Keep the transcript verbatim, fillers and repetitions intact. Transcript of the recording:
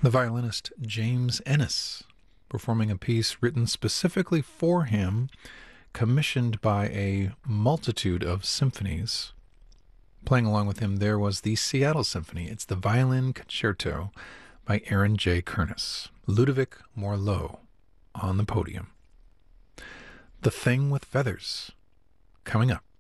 The violinist James Ennis, performing a piece written specifically for him, commissioned by a multitude of symphonies. Playing along with him there was the Seattle Symphony. It's the Violin Concerto by Aaron J. Kernis. Ludovic Morlot on the podium. The Thing with Feathers, coming up